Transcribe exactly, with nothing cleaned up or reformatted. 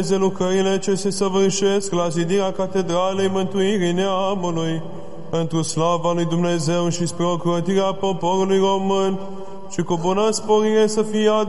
lucrările ce se săvârșesc la zidirea Catedralei Mântuirii Neamului, într-o slava lui Dumnezeu și spre ocrotirea poporului român, și cu bună sporire să fie